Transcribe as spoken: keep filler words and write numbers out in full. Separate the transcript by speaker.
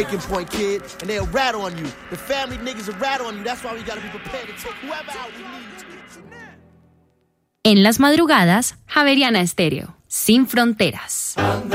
Speaker 1: point, kid, and they'll rat on you. The family niggas will rat on you. That's why we gotta be prepared to take whoever out we need to.
Speaker 2: En las madrugadas, Javeriana Estéreo, sin fronteras.